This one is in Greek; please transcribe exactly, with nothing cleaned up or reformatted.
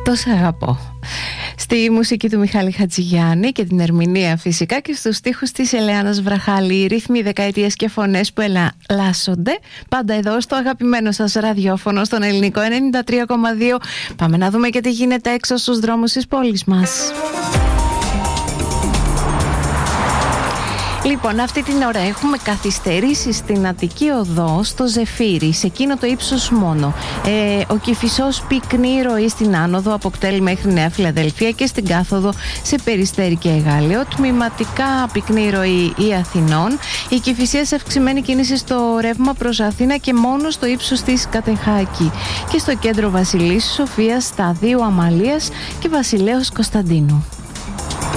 Τόσο αγαπώ. Στη μουσική του Μιχάλη Χατζηγιάννη και την ερμηνεία φυσικά και στους στίχους της Ελεάνας Βραχάλη, οι ρύθμοι δεκαετίες και φωνές που ελαλάσσονται πάντα εδώ στο αγαπημένο σας ραδιόφωνο, στον Ελληνικό ενενήντα τρία κόμμα δύο. Πάμε να δούμε και τι γίνεται έξω στους δρόμους της πόλης μας. Λοιπόν, αυτή την ώρα έχουμε καθυστερήσει στην Αττική Οδό, στο Ζεφύρι, σε εκείνο το ύψος μόνο. Ε, ο Κηφισός πυκνή ροή στην άνοδο από Κτέλ μέχρι Νέα Φιλαδελφία και στην κάθοδο σε Περιστέρι και Εγάλεο. Τμηματικά πυκνή ροή ή Αθηνών. Η Κηφισία σε αυξημένη κίνηση στο ρεύμα προς Αθήνα και μόνο στο ύψος της Κατεχάκη. Και στο κέντρο Βασιλής Σοφίας, Σταδίου Αμαλίας και Βασιλέως Κωνσταντίνου.